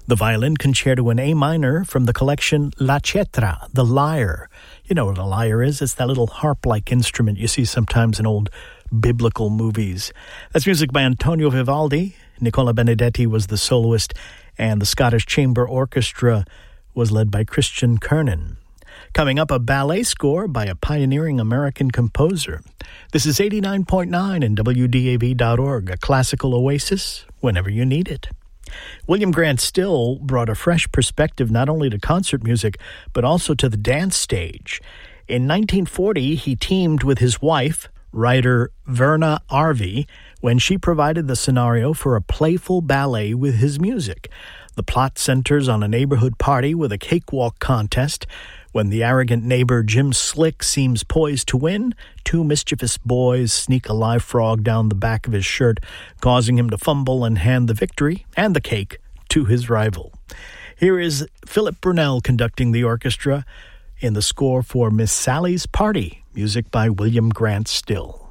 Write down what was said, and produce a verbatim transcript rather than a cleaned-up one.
The Violin Concerto in A minor from the collection La Cetra, the lyre. You know what a lyre is? It's that little harp-like instrument you see sometimes in old biblical movies. That's music by Antonio Vivaldi. Nicola Benedetti was the soloist, and the Scottish Chamber Orchestra was led by Christian Kernan. Coming up, a ballet score by a pioneering American composer. This is eighty-nine point nine and W D A V dot org, a classical oasis whenever you need it. William Grant Still brought a fresh perspective not only to concert music, but also to the dance stage. In nineteen forty, he teamed with his wife, writer Verna Arvey, when she provided the scenario for a playful ballet with his music. The plot centers on a neighborhood party with a cakewalk contest. When the arrogant neighbor Jim Slick seems poised to win, two mischievous boys sneak a live frog down the back of his shirt, causing him to fumble and hand the victory and the cake to his rival. Here is Philip Brunel conducting the orchestra in the score for Miss Sally's Party, music by William Grant Still.